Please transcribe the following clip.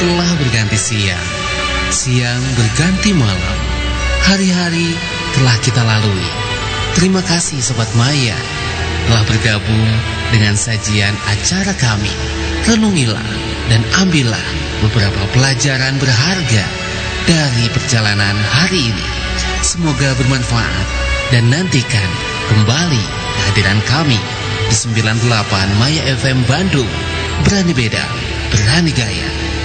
telah berganti siang, siang berganti malam, hari-hari telah kita lalui. Terima kasih Sobat Maya telah bergabung dengan sajian acara kami. Renungilah dan ambillah beberapa pelajaran berharga dari perjalanan hari ini. Semoga bermanfaat dan nantikan kembali kehadiran kami di 98 Maya FM Bandung. Berani beda, berani gaya.